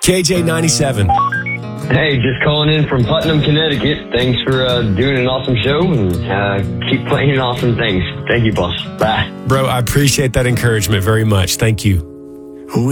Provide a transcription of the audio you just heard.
KJ97. Hey, just calling in from Putnam, Connecticut. Thanks for doing an awesome show and keep playing awesome things. Thank you, boss. Bye. Bro, I appreciate that encouragement very much. Thank you.